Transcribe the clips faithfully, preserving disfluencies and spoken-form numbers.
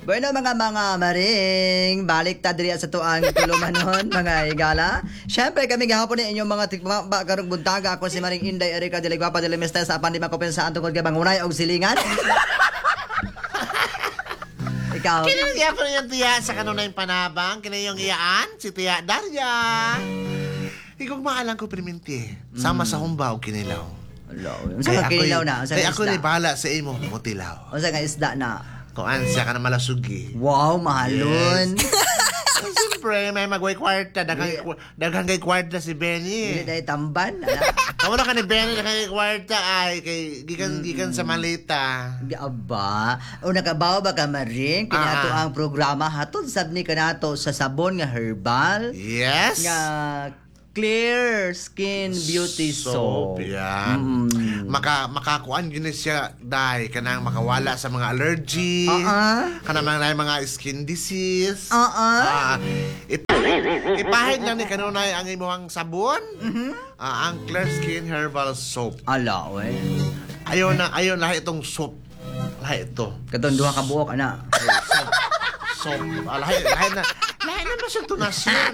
Bueno mga mga maring, balik ta diri sa tuang tulumanon mga igala. Syempre kami gahapon ni inyong mga tikba karong buntaga ako si Maring Inday Erika de Ligwapa de Lemesta sa apan di makompensaan tungod kay bangunay og silingan. Ikaw. Kinaya ko yung tiya sa kanunay panabang, kinayong iyaan, si Tiya Daria. Ikaw maalang ko priminti, sama sa humbaw kinilaw. Hello. Unsa ka kinilaw na? Kaya ako ni bahala sa imo mutilaw. Unsa ka isda na? Kung ansa ka na malasugi. Wow, mahalon. Yes. Siyempre, may magway kwarta. Daghang daghang kay kwarta si Benny. Dili dai tamban. Kamu na ka ni Benny, daghang kay kwarta ay kay gikan gikan sa malita. Aba, o nakabaw ba ka maring kinato Ah. ang programa hatod sab ni kanato sa sabon nga herbal Yes. nga Clear Skin Beauty Soap. yan. Mm. Maka makakuan gyud siya dai kanang makawala sa mga allergy. Uh-uh. Kanang mga mga skin disease. Uh-uh. Ah, ip- ipahid na ni kanunay ang imong sabon. Mhm. Ah, ang Clear Skin Herbal Soap. Ala, we. Ayaw na, ayaw na itong soap. Lahi ito. Katong duha ka buok ana. Soap. Soap. Ah, lahi, lahi na. Lahi na ba siya tunasyon?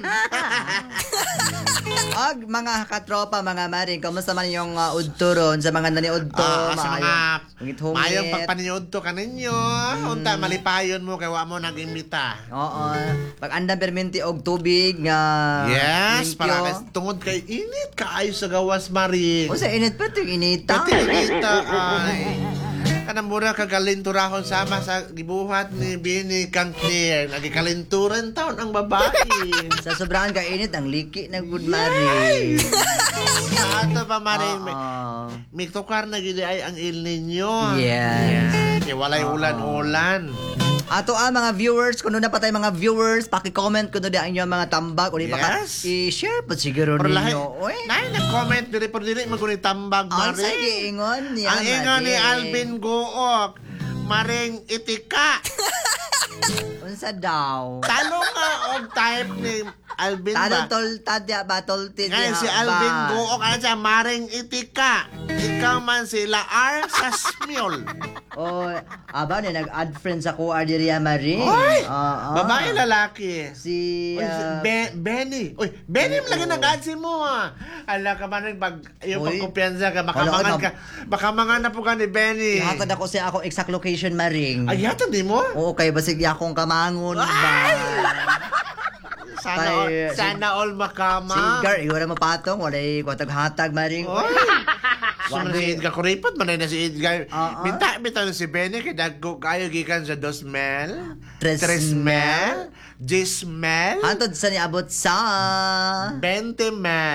Og mga katropa, mga maring, kamusta man yung uh, udturon sa mga naniudto? Ah, sa mga hungit-hungit. mayong pagpaniod to kaninyo. Unta, malipayon mo kay wa mo nag-imbita. Oo. Pag andam perminti og tubig nga Yes, limpyo. para kasi tungod kay init kaayo sa gawas, Maring. O sa init pa ito, inita. Pati inita, ay. Kanang mura kagalinturahon sama sa gibuhat ni Bini kang Claire. Nagikalinturan taon ang babae. Sa sobrahan ka init, ang liki na good mari. Sa ato pa, Maring, may, Oo. may tukar na gili ay ang il ninyo. Yes. Kaya walay ulan-ulan. Ato ah, mga viewers, kung na pa tayo mga viewers, paki-comment kung na ang inyong mga tambag. O di pa Yes. i-share po siguro Pero lahi, ninyo. Uy. nahin nag-comment diri pero dili maguni tambag, Ang Maring. sige, ingon niya. Ang ingon ni Alvin Gook, Maring itika. Unsa daw? Talo nga og type ni Alvin Talo ba? tol tadya ba tolti Ngayon si Alvin Gook, ano siya, Maring itika. Ikaw man si Laar sa Smule. Oh, aba na nag-add friends ako Arderia Marie. Hoy! Oo. Babae, lalaki. Si Uy, si ah, Be- Benny. Uy, Benny mo lagi Oo. nag-add si mo ha. Ala ka man pag yung Uy. pagkumpiyansa ka, baka Wala, mangan wala. ka, baka mangan na po ka ni Benny. hatod ako sa ako exact location Maring. Ay, yata di mo? Oo, kay basig yaong kamangon ba. Sana all, Tay- sana all makama. Sigar, iwala mo patong, walay kwatag hatag Maring. Oy. Sino na si Edgar Kuripot? Manay na si Edgar. Oo. Binta, binta na si Benny. Kaya dagko kayo gikan sa dos mel. Tres mel. Dis mel. Hatod sa niabot sa Bente mel.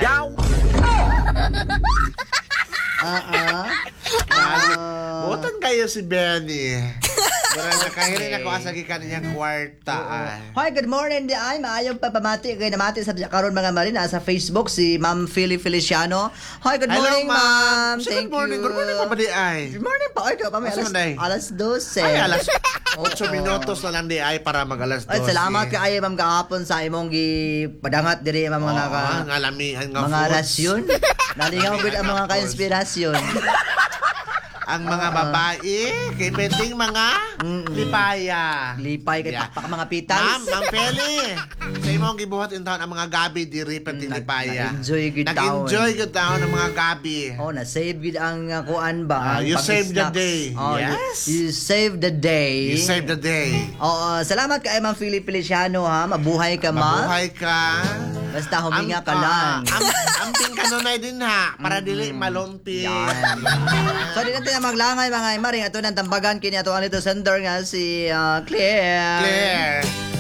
Ah, ah. Butan kayo si Benny. Pero nakahirin ako asa gikan niyang kwarta. ay. Hi, good morning di ay maayong pagpamati kay namati sa karon mga marina sa Facebook si Ma'am Philly Feliciano. Hi, good Hello, morning ma'am. Say Thank Good morning. you. Good morning, Papa Di ay. Good morning po. Ay, kami Asa alas, man, day? alas dose. Ay, alas otso minutos na lang di ay para mag alas Ay, dose. salamat kay ma'am kahapon sa imong gi padangat diri mga mga ka, Oo, ang alamihan nga mga foods. rasyon. Nalingaw gud ang mga ka-inspirasyon. Ang mga babae, kay beting mga lipaya. Lipay kay Yeah. pakpak mga Ma'am, pitals. Ma'am Peli, sa imong gibuhat in taon ang mga gabi diri pati Nag- lipaya. nag-enjoy gid taon. Nag-enjoy gid taon ang mga gabi. Oh, na save gid ang uh, kuan ba? Ah, ang you save the pag-snacks. day. Oh, you- Yes. You, save the day. You save the day. Oo, salamat kay Ma'am Philip Feliciano ha. Mabuhay ka, ma'am. Mabuhay ka. Basta huminga Am- ka lang. ah, am- amping kanunay din ha, para dili malumpi. Yan. So, di natin na maglangay mga imaring. Ato nang tambagan kini ato ang little sender nga si uh, Claire. Claire.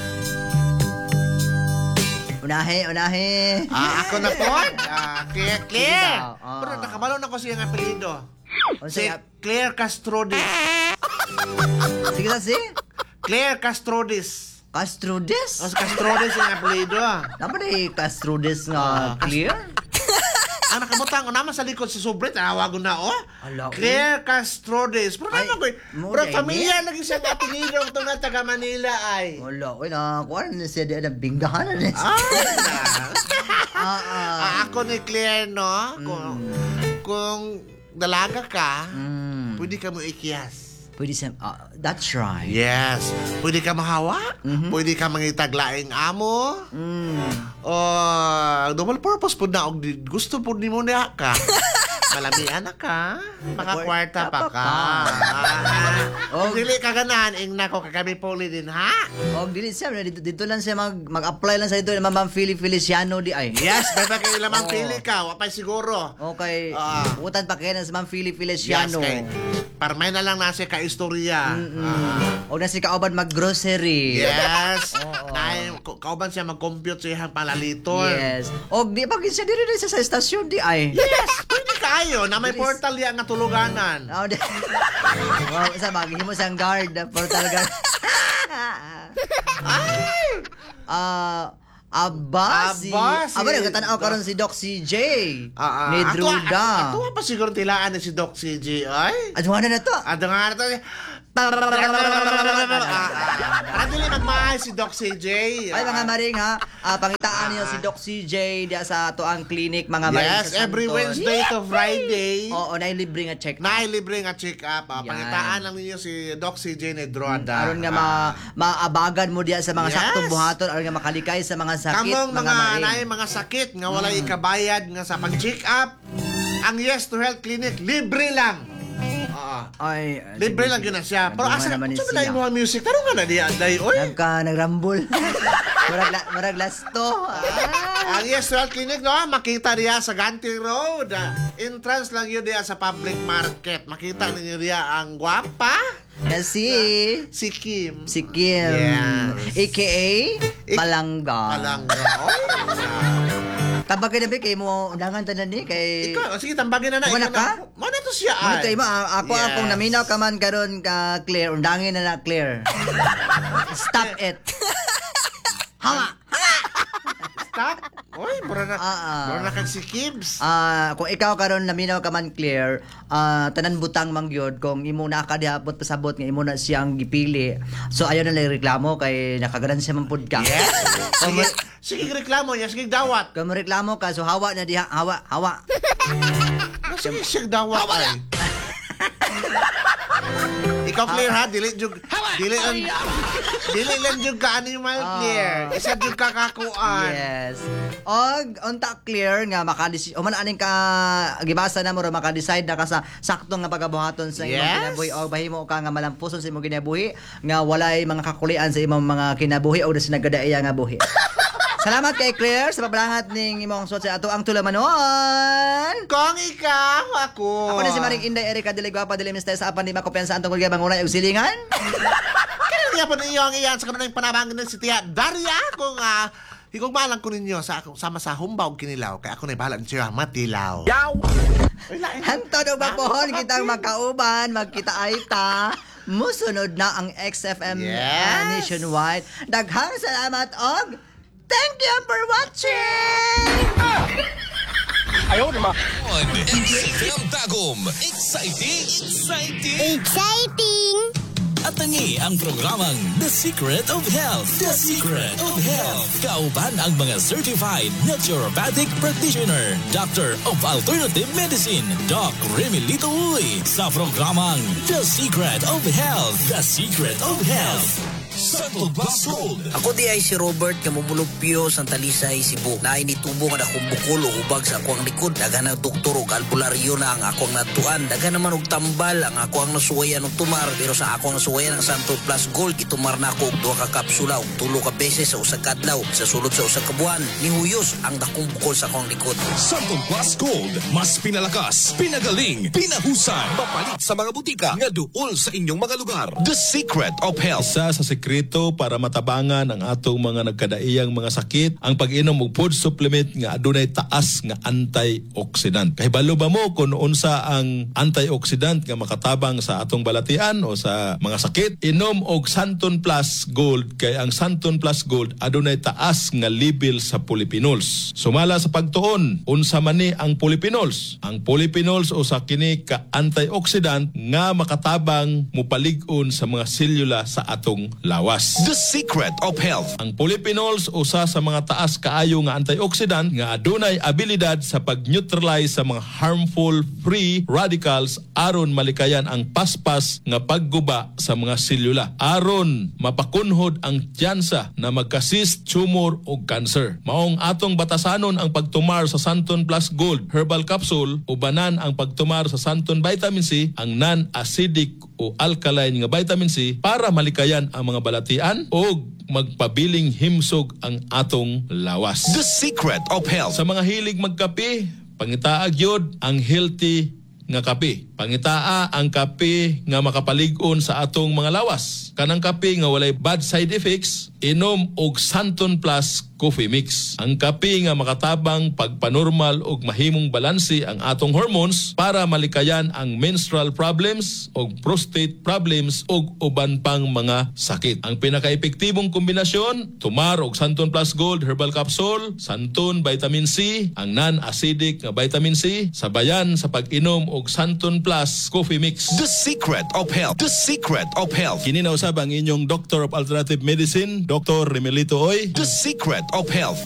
Unahe, unahe. Ah, ako na po. Ah, Claire. Claire. daw, ah. Pero nakabalon ako siyang apelido. O, Si sige, Claire Castrodis. sige sa si. Claire Castrodis. Castrodes? O, si Castrodis yung apelido. Dapat eh, Castrodes nga Ah, Claire? Ang nakabutang ko naman sa likod si Sobre, tanawagon na, oh. Ala, Claire Castrodis. Pero Ay, naman ko, mo pero dahil familiar lagi siya ng apelido ito na taga Manila ay. Wala, uy na, kuha na siya di na binggahan na niya. Ay, na. Ah, ah. Ah, ako ni Claire, no? Kung, kung dalaga ka, Mm. pwede ka mo ikias. Pwede siya, ah, that's right. Yes. Pwede ka mahawa. Pwede ka mangitaglaing amo. Mm. O, double purpose po na. Og di- gusto po ni mo niya ka. Malamian na ka. Makakwarta pa ka. Oh. Og dili ka ganan, ing nako kagabi puli din, ha? Og dili siya, dito, dito lang siya mag, mag-apply lang sa dito, Ma'am Philly Feliciano di ay. Yes, bebe kayo lamang Oo. pili ka. Wapay siguro. Okay, Ah. utan pa kayo na sa Ma'am Philly Yes, Feliciano. kay parmay na lang nasa ka istorya. Ah. O na si kauban mag-grocery. Yes. Oo. Nay, ka- kauban siya mag-compute sa iyang palaliton. Yes. Og di pa siya diri rin siya sa estasyon di ay. Yes, pwede kayo na may Bilis. portal yan nga tuluganan. Oh, di. Wow, isa maghimo siyang guard, portal guard. Ay! Ah, aba, si... Aba, si- Aba, nagtatanaw karon si Doc C J. Ah, ah. Ni Ato- Druda. Ato ato pa siguro tilaan ni si Doc C G, ay? At wala na to. Ato nga na to. Ano dili magmahay si Doc C J? Ay, mga maring ha, ah, pangitaan niyo si Doc C J diya sa tuang clinic, mga maring Yes, sa every Santon. Wednesday to Friday. Oo, na libre nga check. Na libre nga check up. Ah. Yan. Pangitaan lang ninyo si Doc C J ni Droda. Aron nga ma maabagan mo diya sa mga Yes. saktong buhaton, aron nga makalikay sa mga sakit, Kamong mga maring. anay, mga sakit nga wala ikabayad nga sa pag-check up. Ang Yes to Health Clinic libre lang. Oo. Ay, Libre lang yun na siya. Pero Nagawa asa naman ni sa siya. mga music? Tarong nga na diya, day, oy. Nagka nagrambol. Murag la, murag lasto. Ah. Ang Yes to Health Clinic, no, makita diya sa Ganti Road. Ah, entrance lang yun diya sa public market. Makita ninyo diya ang gwapa, Kasi si Kim. si Kim, Yes. A K A Ik- Palangga. Palangga. Oy. Tabag ka na ba kay mo undangan tanan ni kay Ikaw, sige, tambagin na na. Mo na Ikaw ka? Mo na to siya, Mo ay. kay mo a- ako Yes. akong naminaw ka man karon ka Claire, undangin na na Claire. Stop it. Hanga. Stop. Oy, mura na. Ah, ah. Mura na kag si Kims. Ah, kung ikaw karon naminaw ka man Claire, ah tanan butang man gyud kung imo na ka diapot pasabot nga imo na siyang gipili. So ayaw na lang reklamo kay nakagaran siya man pud ka. Yes. Kung Sige, mo- sige reklamo niya, sige dawat. Kung mo reklamo ka, so hawa na diha, hawa, hawa. Ah, Sige, sige dawat ay. Ikaw clear ha, dili jug dili lang dili lang jug ka animal Ah. clear. Isa jug ka kakuan. Yes. Og unta clear nga makadisi o man aning ka gibasa na mo ra maka-decide na ka sa sakto nga pagabuhaton sa imong Yes. kinabuhi o bahimo ka nga malampuson sa imong kinabuhi nga walay mga kakulian sa imong mga kinabuhi o sa nagadaiya nga buhi. Salamat kay Claire sa pagbalangat ning imong suot sa ato ang tulamanon. Kung ikaw ako. Ako na si Maring Inday Erika Dili Guapa Dili Mister sa apan di makopensa ang tungkol kay bangunay og silingan. Kaya niya po ninyo ang iyan sa kanunay panabangin ng si Tia Daria kung uh, higugmalang ko ninyo sa akong sama sa humbaw kinilaw kaya ako na bahala niyo matilaw. Yaw! Hantod og bapohon kitang makauban, magkita ay ta. Musunod na ang X F M Yes. uh, nationwide. Daghang salamat og thank you for watching. On X F M Tagum. Exciting! Exciting! Exciting! At tangi ang programang The Secret of Health. The Secret of Health. Kauban ang mga certified naturopathic practitioner. Doctor of Alternative Medicine, Doc Remy Lito Uy. Sa programang The Secret of Health. The Secret of Health. Santo Plus Gold. Ako di ay si Robert nga mumulupyo sa Talisay, Cebu. Naay nitubo nga akong bukol o ubag sa ako ang likod. Daga na doktor o albularyo na ang ako ang natuan. Daga naman og tambal ang ako ang nasuwayan og tumar. Pero sa ako ang nasuwayan ang Santo Plus Gold, itumar na ako og duha ka kapsula og tulo ka beses sa usa ka adlaw. Sa sulod sa usa ka buwan, nihuyos ang dakong bukol sa akong likod. Santo Plus Gold. Mas pinalakas, pinagaling, pinahusay. Mapalit sa mga butika nga duol sa inyong mga lugar. The Secret of Health. Isa sa sekreto para matabangan ang atong mga nagkadaiyang mga sakit ang pag-inom og food supplement nga adunay taas nga antioxidant. Kahibalo ba mo kung unsa ang antioxidant nga makatabang sa atong balatian o sa mga sakit? Inom og Santon Plus Gold kay ang Santon Plus Gold adunay taas nga level sa polyphenols. Sumala sa pagtuon, unsa man ni ang polyphenols? Ang polyphenols o sa kini ka antioxidant nga makatabang mupalig-on sa mga selula sa atong lawas. Mix, The Secret of Health. Ang polyphenols usa sa mga taas kaayo nga antioxidant nga adunay abilidad sa pag-neutralize sa mga harmful free radicals aron malikayan ang paspas nga pagguba sa mga selula aron mapakunhod ang tsansa na magka-cyst, tumor o cancer. Maong atong batasanon ang pagtumar sa Santon Plus Gold Herbal Capsule ubanan ang pagtumar sa Santon Vitamin C, ang non-acidic o alkaline nga vitamin C para malikayan ang mga balatian o magpabiling himsog ang atong lawas. The Secret of Health. Sa mga hilig magkape, pangitaag yod ang healthy nga kape. Pangitaa ang kape nga makapalig-on sa atong mga lawas. Kanang kape nga walay bad side effects, inom og Santon Plus Coffee Mix. Ang kape nga makatabang pagpanormal og mahimong balanse ang atong hormones para malikayan ang menstrual problems og prostate problems og uban pang mga sakit. Ang pinaka-epektibong kombinasyon, tumar og Santon Plus Gold Herbal Capsule, Santon Vitamin C, ang non-acidic nga vitamin C, sabayan sa pag-inom og Santon Plus Coffee Mix. The Secret of Health. The Secret of Health. Kini na usab ang inyong Doctor of Alternative Medicine, Doctor Remelito Oy. The Secret of Health.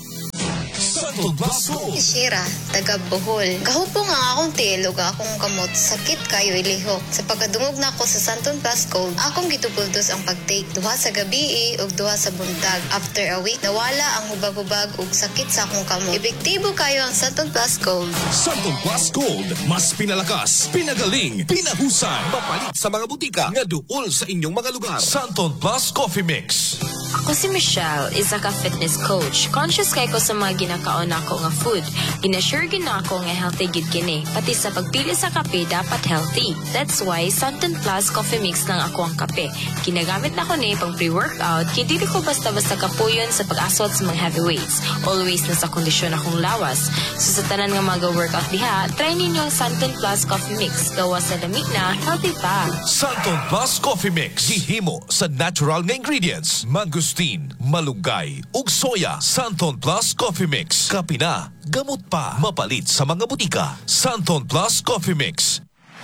Santon Plus Gold. Shira, taga Bohol. Kahupo nga akong tilog akong kamot, sakit kayo ilihok. Sa pagkadungog na ako sa Santon Plus Gold, akong gitupultos ang pag-take duha sa gabi ug duha sa buntag. After a week, nawala ang hubag-hubag ug sakit sa akong kamot. Epektibo kayo ang Santon Plus Gold. Santon Plus Gold. Mas pinalakas, pinagaling, pinahusay. Mapalit sa mga butika nga duol sa inyong mga lugar. Santon Plus Coffee Mix. Ako si Michelle, isa ka fitness coach. Conscious kay ko sa mga ginakaon ako nga food. Ginasure gina ako nga healthy gid kini. Pati sa pagpili sa kape dapat healthy. That's why Santon Plus Coffee Mix lang ako ang kape. Ginagamit na ko ni pang pre-workout, kaya dili ko basta-basta kapuyon sa pag-asot sa mga heavyweights. Always nasa kondisyon akong lawas. So sa tanan nga mag-workout diha, try ninyo ang Santon Plus Coffee Mix. Gawa sa lamig na, healthy pa. Santon Plus Coffee Mix. Gihimo sa natural nga ingredients. Mangustin, malunggay, ug soya. Santon Plus Coffee Mix. Kape na, gamot pa. Mapalit sa mga butika. Santon Plus Coffee Mix.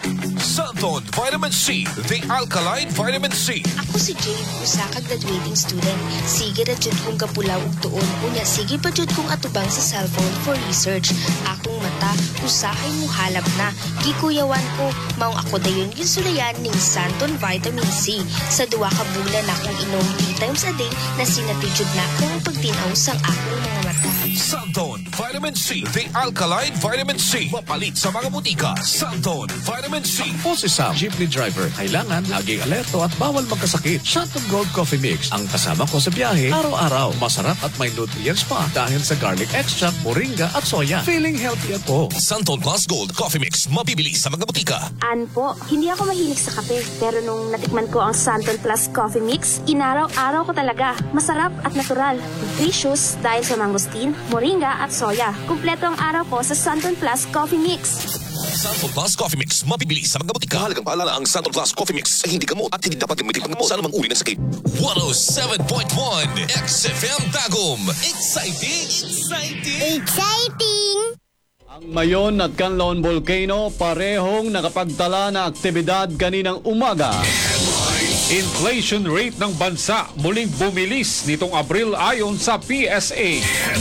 Santon Vitamin C, the alkaline vitamin C. Ako si Jane, usa ka graduating student. Sige ra jud kong kapulaw og tuon. Unya sige pa jud kong atubang sa cellphone for research. Akong mata usahay mo halap na. Gikuyawan ko, maong ako dayon ginsulayan ning Santon Vitamin C. Sa duwa ka bulan akong inom three times a day na sinatijud na akong pagtinaw sang akong mga mata. Santon Vitamin C, the alkaline vitamin C. Mapalit sa mga butika. Santon Vitamin C. Po si Sam, jeepney driver. Kailangan laging alerto at bawal magkasakit. Santon Gold Coffee Mix ang kasama ko sa biyahe araw-araw. Masarap at may nutrients pa dahil sa garlic extract, moringa at soya. Feeling healthy ako. Santon Plus Gold Coffee Mix. Mabibili sa mga butika. An po, hindi ako mahilig sa kape. Pero nung natikman ko ang Santon Plus Coffee Mix, inaraw-araw ko talaga. Masarap at natural. Nutritious dahil sa mangosteen, moringa at soya. Kumpleto ang araw ko sa Santon Plus Coffee Mix. Santon Plus Coffee Mix. Mabibili sa mga butika. Mahalagang paalala, ang Santon Plus Coffee Mix ay hindi gamot at hindi dapat gamitin panggamot sa anumang uri ng sakit. one oh seven point one X F M Tagum. Exciting! Exciting! Exciting! Ang Mayon at Canlaon Volcano parehong nakapagtala na aktibidad kaninang umaga. Inflation rate ng bansa muling bumilis nitong Abril ayon sa P S A.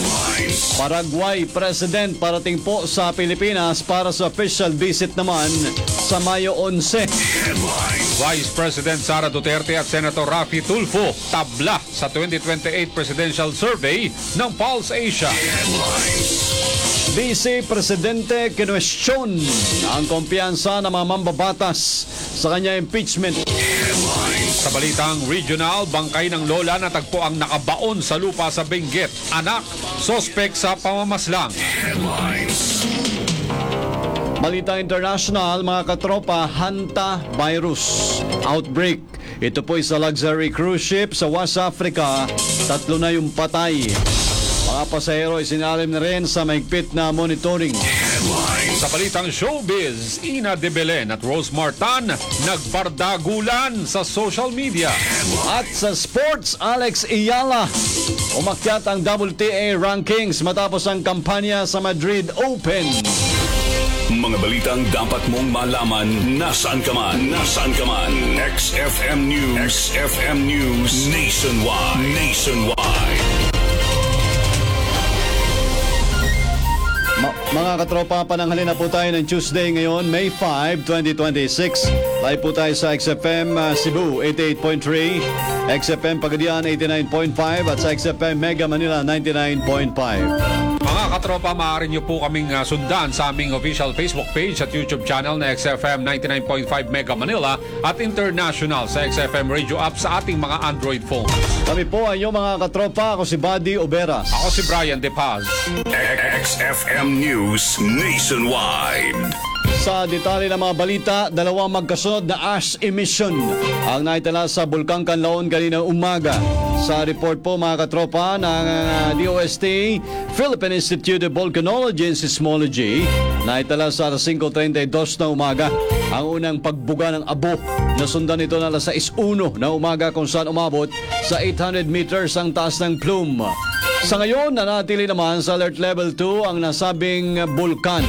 Paraguay President parating po sa Pilipinas para sa official visit naman sa Mayo eleven. Vice President Sara Duterte at Senator Raffy Tulfo tabla sa twenty twenty-eight Presidential Survey ng Pulse Asia. Vice Presidente kinwestiyon ang kumpiyansa ng mga mambabatas sa kanya impeachment. Sa balitang regional, bangkay ng lola na tagpo ang nakabaon sa lupa sa Benguet. Anak, sospek sa pamamaslang. Balita international, mga katropa, Hanta virus outbreak. Ito po sa luxury cruise ship sa West Africa. Tatlo na yung patay. Mga pasahero isinalim na rin sa mahigpit na monitoring. Sa balitang showbiz, Ina de Belen at Rose Martan nagbardagulan sa social media. At sa sports, Alex Iyala umakyat ang W T A rankings matapos ang kampanya sa Madrid Open. Mga balitang dapat mong malaman nasaan ka man. Nasaan ka man. X F M News. X F M News Nationwide. Nationwide. Ma- mga katropa, pananghali na po tayo ng Tuesday ngayon, May fifth, twenty twenty-six. Live po tayo sa X F M uh, Cebu eighty-eight point three, X F M Pagadian eighty-nine point five at sa X F M Mega Manila ninety-nine point five. Mga katropa, maaari niyo po kaming uh, sundan sa aming official Facebook page at YouTube channel na X F M ninety-nine point five Mega Manila at international sa X F M Radio app sa ating mga Android phones. Kami po ay inyong mga katropa. Ako si Buddy Oberas. Ako si Brian De Paz. X F M News Nationwide. Sa detalye ng mga balita, dalawang magkasunod na ash emission ang naitala sa Bulkang Kanlaon kanina umaga. Sa report po mga katropa ng uh, D O S T, Philippine Institute of Volcanology and Seismology, naitala sa alas five thirty-two na umaga ang unang pagbuga ng abo. Nasundan ito na alas six one na umaga kung saan umabot sa eight hundred meters ang taas ng plume. Sa ngayon, nanatili naman sa alert level two ang nasabing bulkan.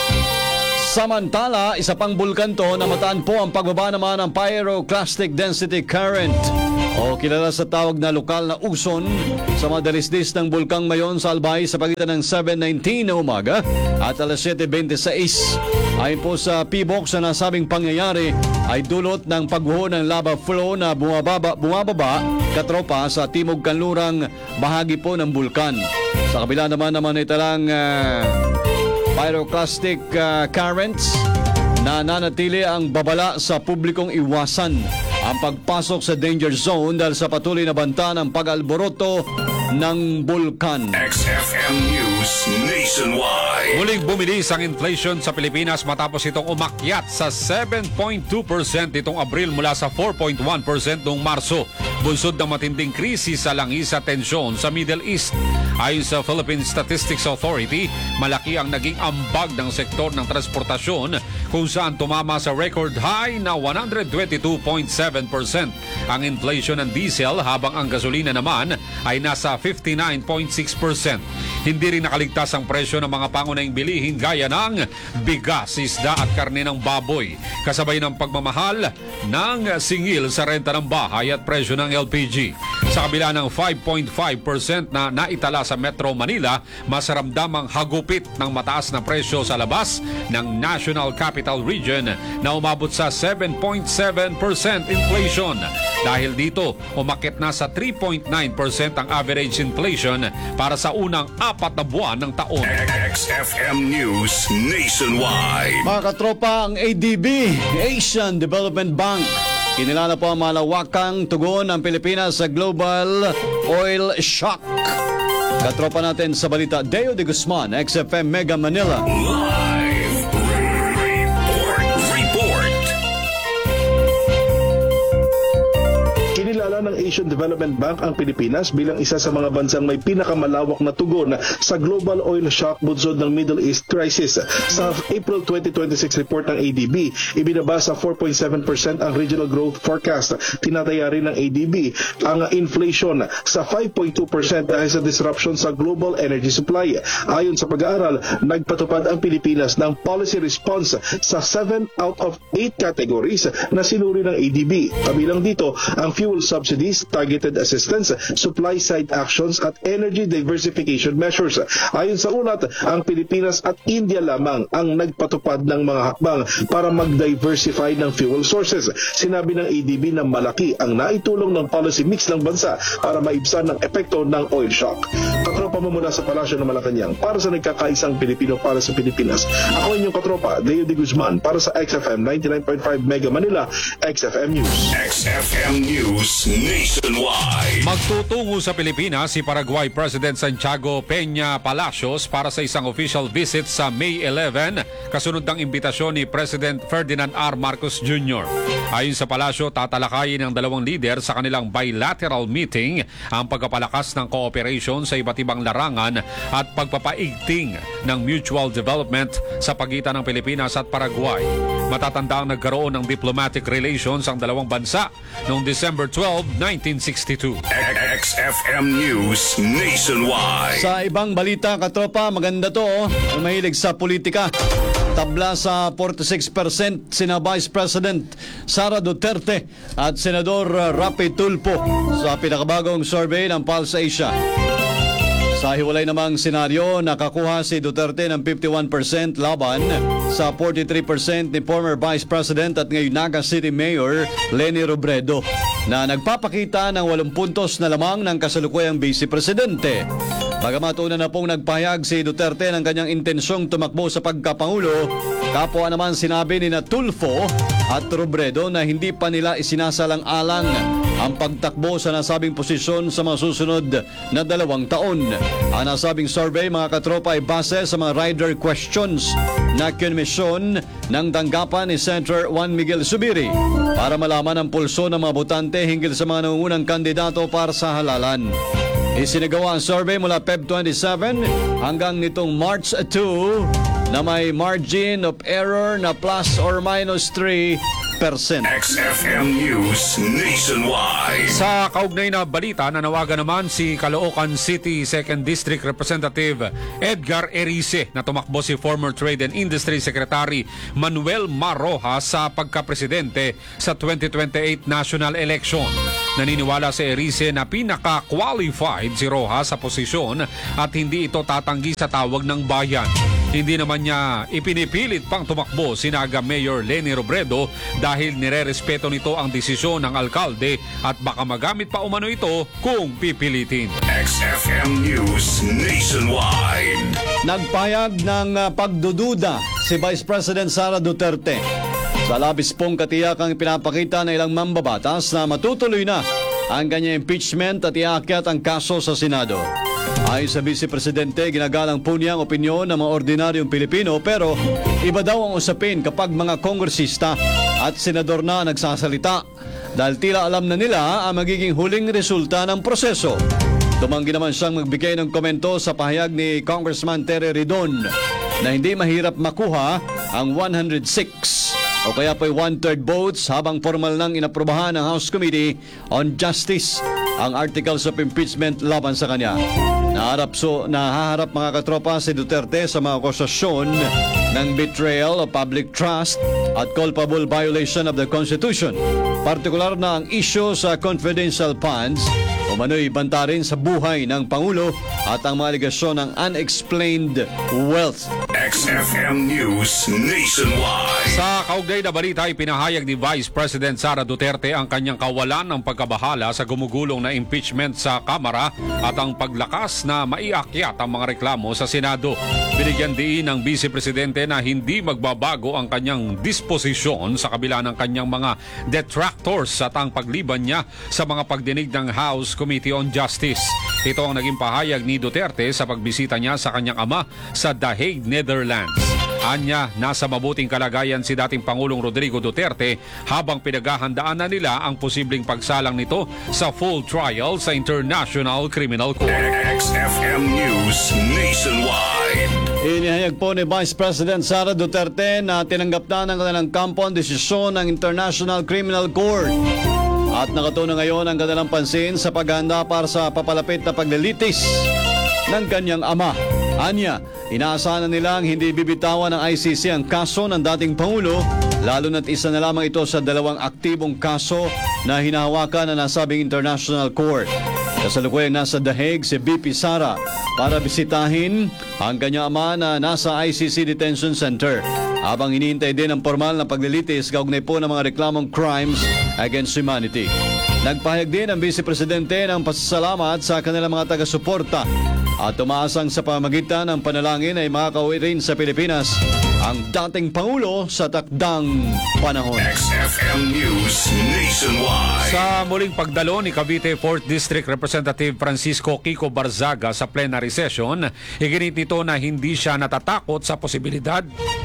Samantala, isa pang bulkan to na mataan po ang pagbaba naman ng pyroclastic density current o kilala sa tawag na lokal na uson sa mga dalisdis ng bulkang Mayon sa Albay sa pagitan ng seven nineteen na umaga at alas seven twenty-six. Ayon po sa P B O X, na nasabing pangyayari ay dulot ng pagguho ng lava flow na bumababa, bumababa katropa sa timog kanlurang bahagi po ng bulkan. Sa kabila naman naman ito lang uh, pyroclastic uh, currents na nanatili ang babala sa publikong iwasan ang pagpasok sa danger zone dahil sa patuloy na banta ng pag-alboroto ng bulkan. X F M News Nationwide. Muling bumilis ang inflation sa Pilipinas matapos itong umakyat sa seven point two percent itong Abril mula sa four point one percent noong Marso. Bunsod ng matinding krisis sa langis at tensyon sa Middle East. Ayon sa Philippine Statistics Authority, malaki ang naging ambag ng sektor ng transportasyon kung saan tumama sa record high na one hundred twenty-two point seven percent ang inflation ng diesel habang ang gasolina naman ay nasa fifty-nine point six percent. Hindi rin nakaligtas ang presyo ng mga pangunahing bilihin gaya ng bigas, isda at karne ng baboy, kasabay ng pagmamahal ng singil sa renta ng bahay at presyo ng L P G. Sa kabila ng five point five percent na naitala sa Metro Manila, mas ramdamang hagupit ng mataas na presyo sa labas ng National Capital Region na umabot sa seven point seven percent inflation. Dahil dito, umakit na sa three point nine percent ang average inflation para sa unang apat na buwan ng taon. X F M News Nationwide. Mga katropa, ang A D B, Asian Development Bank, kinilala po ang malawakang tugon ng Pilipinas sa global oil shock. Katropa natin sa balita, Deo de Guzman, X F M Mega Manila. Live report. Report. Kinilala ng Asian Development Bank ang Pilipinas bilang isa sa mga bansang may pinakamalawak na tugon sa global oil shock bunsod ng Middle East crisis. Sa April twenty twenty-six report ng A D B, ibinaba sa four point seven percent ang regional growth forecast. Tinataya rin ng A D B ang inflation sa five point two percent dahil sa disruption sa global energy supply. Ayon sa pag-aaral, nagpatupad ang Pilipinas ng policy response sa seven out of eight categories na sinuri ng A D B. Kabilang dito ang fuel subsidies, targeted assistance, supply side actions at energy diversification measures. Ayon sa ulat, ang Pilipinas at India lamang ang nagpatupad ng mga hakbang para mag-diversify ng fuel sources. Sinabi ng A D B na malaki ang naitulong ng policy mix ng bansa para maibsan ang epekto ng oil shock. Katropa mo mula sa Palasyo ng Malacanang para sa nagkakaisang Pilipino para sa Pilipinas. Ako inyong katropa, Deo de Guzman para sa X F M ninety-nine point five Mega Manila, X F M News. X F M News Nationwide. Magtutungo sa Pilipinas si Paraguay President Santiago Peña Palacios para sa isang official visit sa May eleventh, kasunod ng imbitasyon ni President Ferdinand R. Marcos Junior Ayon sa Palasyo, tatalakayin ng dalawang lider sa kanilang bilateral meeting ang pagpapalakas ng cooperation sa iba't ibang larangan at pagpapaigting ng mutual development sa pagitan ng Pilipinas at Paraguay. Matatanda ang nagkaroon ng diplomatic relations ang dalawang bansa noong December twelfth, nineteen sixty-two. X F M News Nationwide. Sa ibang balita, katropa, maganda to, oh, ang mahilig sa politika. Tabla sa forty-six percent sina Vice President Sara Duterte at Senador Rapi Tulfo sa pinakabagong survey ng Pulse Asia. Sa hiwalay namang senaryo, nakakuha si Duterte ng fifty-one percent laban sa forty-three percent ni former Vice President at ngayon Naga City Mayor Leni Robredo na nagpapakita ng walong puntos na lamang ng kasalukuyang Vice Presidente. Bagamat una na pong nagpahayag si Duterte ng kanyang intensyong tumakbo sa pagkapangulo, kapwa naman sinabi ni na Tulfo at Robredo na hindi pa nila isinasalang-alang ang pagtakbo sa nasabing posisyon sa mga susunod na dalawang taon. Ang nasabing survey, mga katropa, ay base sa mga rider questions na kinmisyon ng tanggapan ni Senator Juan Miguel Zubiri para malaman ang pulso ng mga botante hinggil sa mga nangungunang kandidato para sa halalan. Isinagawa ang survey mula Feb twenty-seven hanggang nitong March two na may margin of error na plus or minus three percent. X F M News Nationwide. Sa kaugnay na balita, nanawagan naman si Caloocan City second District Representative Edgar Erice na tumakbo si former Trade and Industry Secretary Manuel Marroja sa pagkapresidente sa twenty twenty-eight national election. Naniniwala si Erice na pinaka-qualified si Roja sa posisyon at hindi ito tatanggi sa tawag ng bayan. Hindi naman niya ipinipilit pang tumakbo si Naga Mayor Leni Robredo dahil nire-respeto nito ang desisyon ng alkalde at baka magamit pa umano ito kung pipilitin. X F M News Nationwide. Nagpayag ng uh, pagdududa si Vice President Sara Duterte sa labis pong katiyakang pinapakita ng ilang mambabatas na matutuloy na ang kanyang impeachment at iakyat ang kaso sa Senado. Ayon sa Vice Presidente, ginagalang po niya ang opinyon ng mga ordinaryong Pilipino pero iba daw ang usapin kapag mga kongresista at senador na nagsasalita dahil tila alam na nila ang magiging huling resulta ng proseso. Tumanggi naman siyang magbigay ng komento sa pahayag ni Congressman Terry Ridon na hindi mahirap makuha ang one hundred six o kaya po'y one-third votes habang formal nang inaprubahan ng House Committee on Justice ang articles of impeachment laban sa kanya. Naharap, so, nahaharap mga katropa si Duterte sa mga akusasyon ng betrayal of public trust at culpable violation of the Constitution. Partikular na ang issue sa confidential funds umano'y banta rin sa buhay ng Pangulo at ang mga aligasyon ng unexplained wealth. X F M News Nationwide. Sa kaugnay na balita, ipinahayag ni Vice President Sara Duterte ang kanyang kawalan ng pagkabahala sa gumugulong na impeachment sa Kamara at ang paglakas na maiakyat ang mga reklamo sa Senado. Binigyan din ng Vice Presidente na hindi magbabago ang kanyang disposisyon sa kabila ng kanyang mga detractors at ang pagliban niya sa mga pagdinig ng House Committee on Justice. Ito ang naging pahayag ni Duterte sa pagbisita niya sa kanyang ama sa The Hague, Netherlands. Anya, nasa mabuting kalagayan si dating Pangulong Rodrigo Duterte habang pinaghahandaan na nila ang posibleng pagsalang nito sa full trial sa International Criminal Court. X F M News Nationwide. Inihayag po ni Vice President Sara Duterte na tinanggap na ng kanilang kampo ang desisyon ng International Criminal Court at nakatuon ngayon ang kanilang pansin sa paghahanda para sa papalapit na paglilitis ng kanyang ama. Anya, inaasahan na nilang hindi bibitawan ng I C C ang kaso ng dating Pangulo, lalo na't isa na lamang ito sa dalawang aktibong kaso na hinahawakan na nasabing International Court. Kasalukuyang nasa The Hague si V P Sara para bisitahin ang kanyang ama na nasa I C C Detention Center habang hinihintay din ang formal na paglilitis kaugnay po ng mga reklamong crimes against humanity. Nagpahayag din ang Vice Presidente ng pasasalamat sa kanilang mga taga-suporta at umaasang sa pamagitan ng panalangin ay makakauwi rin sa Pilipinas ang dating Pangulo sa takdang panahon. X F M News Nationwide. Sa muling pagdalo ni Cavite fourth District Representative Francisco Kiko Barzaga sa plenary session, iginit nito na hindi siya natatakot sa posibilidad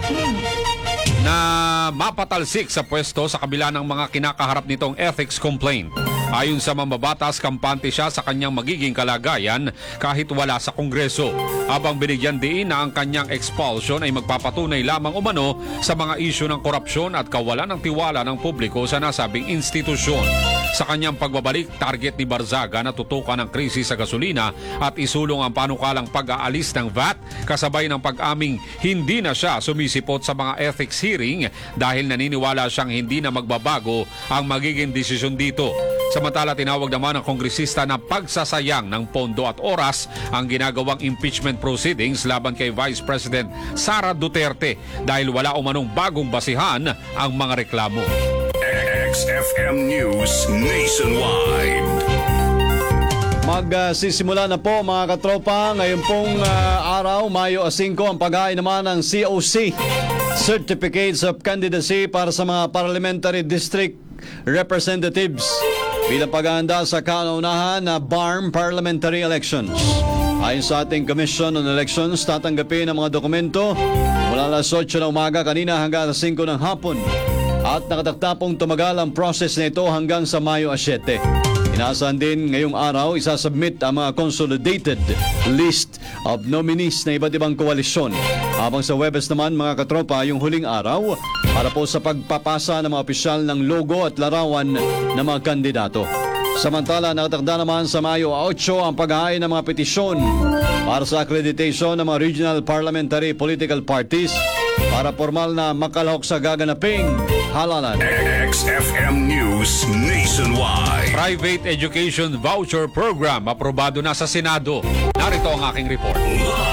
na mapatalsik sa pwesto sa kabila ng mga kinakaharap nitong ethics complaint. Ayon sa mambabatas, kampante siya sa kanyang magiging kalagayan kahit wala sa Kongreso, habang binigyan din na ang kanyang expulsion ay magpapatunay lamang umano sa mga isyu ng korupsyon at kawalan ng tiwala ng publiko sa nasabing institusyon. Sa kanyang pagbabalik, target ni Barzaga na tutukan ang krisis sa gasolina at isulong ang panukalang pag-aalis ng V A T kasabay ng pag-aming hindi na siya sumisipot sa mga ethics hearing dahil naniniwala siyang hindi na magbabago ang magiging desisyon dito. Samantala, tinawag naman ng kongresista na pagsasayang ng pondo at oras ang ginagawang impeachment proceedings laban kay Vice President Sara Duterte dahil wala umanong bagong basihan ang mga reklamo. X F M News Nationwide. Magsisimula na po mga katropa. Ngayon pong uh, araw, Mayo singko, ang pag-aay naman ng C O C, Certificates of Candidacy para sa mga Parliamentary District Representatives bilang paghahanda sa kauna-unahan na B A R M Parliamentary Elections. Ayon sa ating Commission on Elections, tatanggapin ang mga dokumento mula alas otso na umaga kanina hanggang alas singko ng hapon at nakatakdapong tumagal ang process nito hanggang sa Mayo siyete. Inaasahan din ngayong araw isasubmit ang mga consolidated list of nominees na iba't ibang koalisyon. Habang sa Huwebes naman mga katropa, yung huling araw para po sa pagpapasa ng mga opisyal ng logo at larawan ng mga kandidato. Samantala, nakatakda naman sa Mayo otso ang pag-aay ng mga petisyon para sa accreditation ng mga regional parliamentary political parties para formal na makalahok sa gaganaping halalan. X F M News Nationwide. Private Education Voucher Program aprobado na sa Senado. Narito ang aking report.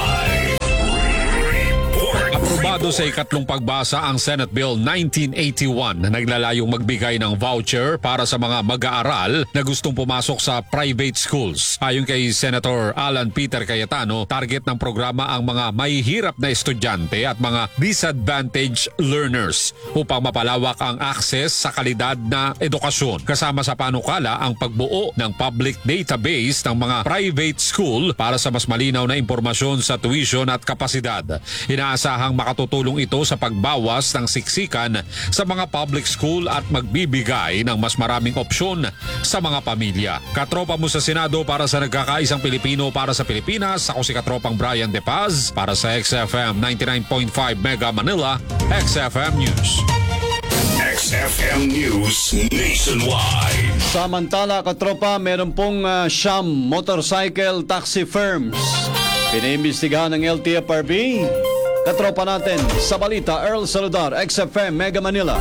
Aprobado sa ikatlong pagbasa ang Senate Bill nineteen eighty-one na naglalayong magbigay ng voucher para sa mga mag-aaral na gustong pumasok sa private schools. Ayon kay Senator Alan Peter Cayetano, target ng programa ang mga mahihirap na estudyante at mga disadvantaged learners upang mapalawak ang access sa kalidad na edukasyon. Kasama sa panukala ang pagbuo ng public database ng mga private school para sa mas malinaw na impormasyon sa tuition at kapasidad. Inaasahang makatutulong ito sa pagbawas ng siksikan sa mga public school at magbibigay ng mas maraming opsyon sa mga pamilya. Katropa mo sa Senado para sa nagkakaisang Pilipino para sa Pilipinas, ako si Katropang Brian De Paz para sa X F M ninety-nine point five Mega Manila, X F M News. X F M News Nationwide. Samantala katropa, meron pong uh, siyam motorcycle taxi firms pinaimbestigahan ng L T F R B. Katropa natin sa balita, Earl Saludar, X F M Mega Manila.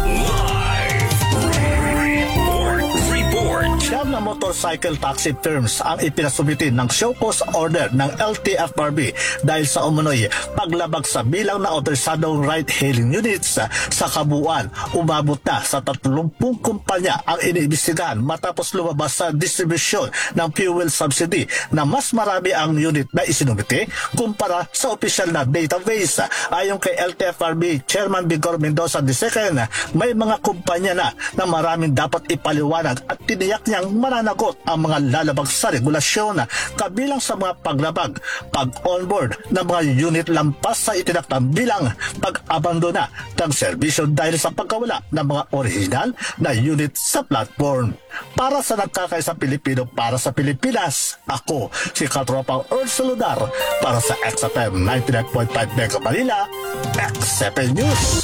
Siyam na motorcycle taxi firms ang ipinasubitin ng show cause order ng L T F R B dahil sa umunoy paglabag sa bilang na otorisadong ride-hailing units. Sa kabuuan, umabot na sa tatlumpung kumpanya ang iniimbestigahan matapos lumabas sa distribusyon ng fuel subsidy na mas marami ang unit na isinumite kumpara sa opisyal na database. Ayon kay L T F R B Chairman Vigor Mendoza the second, may mga kumpanya na na maraming dapat ipaliwanag at tiniyak niyang mananagot ang mga lalabag sa regulasyon, kabilang sa mga paglabag, pag-onboard ng mga unit lampas sa itinaktang bilang, pag-abandona ng serbisyo dahil sa pagkawala ng mga original na unit sa platform. Para sa nagkakaisang Pilipino para sa Pilipinas, ako si Katropang Earl Saludar para sa X F M ninety-nine point five Mega Manila, X F M News.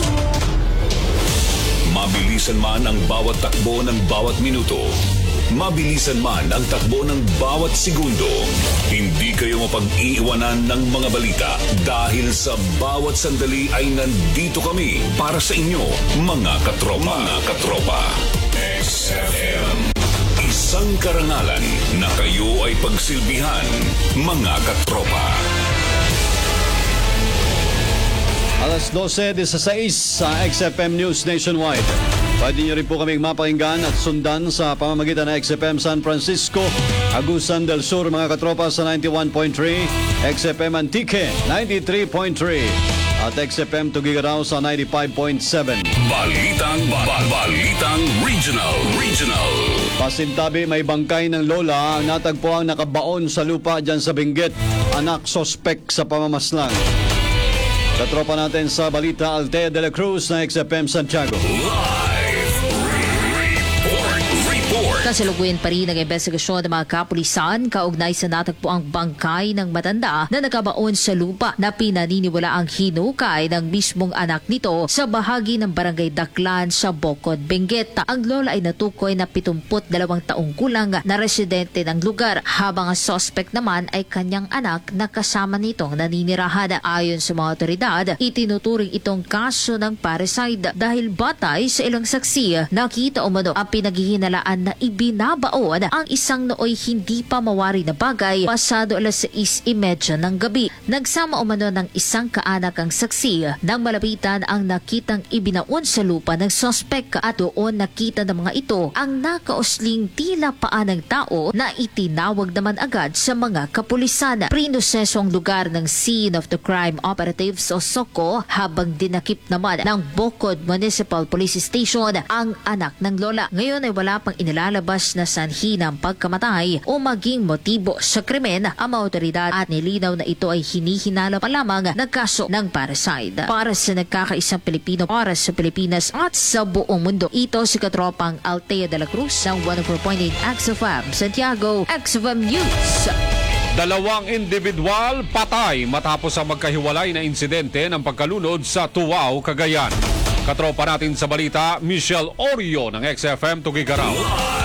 Mabilisan man ang bawat takbo ng bawat minuto, mabilisan man ang takbo ng bawat segundo, hindi kayo mapag-iiwanan ng mga balita dahil sa bawat sandali ay nandito kami para sa inyo, mga katropa. Mga katropa. X F M. Isang karangalan na kayo ay pagsilbihan, mga katropa. Alas dose dieciséis sa X F M News Nationwide. Pwede niyo rin po kaming mapakinggan at sundan sa pamamagitan ng X F M San Francisco, Agusan del Sur, mga katropa sa ninety-one point three, X F M Antique ninety-three point three at X F M Tugigaraw sa ninety-five point seven. Balitang ba- Balitang Regional Regional. Pasintabi, may bangkay ng lola ang natagpuang nakabaon sa lupa dyan sa Benguet. Anak sospek sa pamamaslang. Katropa natin sa balita, Altea de la Cruz na X F M Santiago. Live report, report. Sa Kasalukuyan pa rin ang investigasyon ng mga kapulisan kaugnay sa natagpuang bangkay ng matanda na nakabaon sa lupa na pinaniniwala ang hinukay ng mismong anak nito sa bahagi ng Barangay Daklan sa Bocod, Benguet. Ang lola ay natukoy na pitungput dalawang taong gulang na residente ng lugar habang ang suspect naman ay kanyang anak na kasama nitong naninirahan. Ayon sa mga otoridad, itinuturing itong kaso ng parricide dahil batay sa ilang saksi, nakita umano ang pinaghihinalaan na ibinabaon ang isang nooy hindi pa mawari na bagay pasado alas sais trenta ng gabi. Nagsama umano ng isang kaanak ang saksi nang malapitan ang nakitang ibinaon sa lupa ng suspect at doon nakita ng mga ito ang nakausling tila paa ng tao na itinawag naman agad sa mga kapulisan. Prinoseso ang lugar ng Scene of the Crime Operatives o S O C O habang dinakip naman ng Bocod Municipal Police Station ang anak ng lola. Ngayon ay wala pang inilalabas na sanhi ng pagkamatay o maging motibo sa krimen ang mga otoridad at nilinaw na ito ay hinihinala pa lamang ng kaso ng parricide. Para sa nagkakaisang Pilipino, para sa Pilipinas at sa buong mundo, ito si Katropang Altea de la Cruz ng one oh four point eight X F M Santiago, X F M News. Dalawang individual patay matapos ang magkahiwalay na insidente ng pagkalunod sa Tuwao, Cagayan. Katropa natin sa balita, Michelle Orio ng X F M Tugigaraw.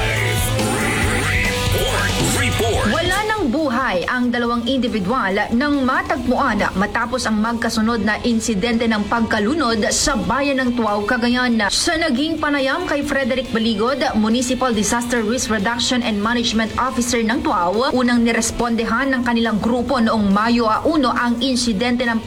Wala ng buhay ang dalawang individual nang matagpuan matapos ang magkasunod na insidente ng pagkalunod sa bayan ng Tuwao, Cagayan. Sa naging panayam kay Frederick Baligod, Municipal Disaster Risk Reduction and Management Officer ng Tuwao, unang nirespondehan ng kanilang grupo noong Mayo one ang insidente ng